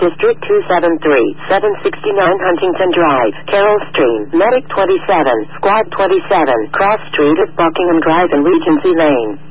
District 273, 769 Huntington Drive, Carroll Stream, Medic 27, Squad 27, Cross Street at Buckingham Drive and Regency Lane.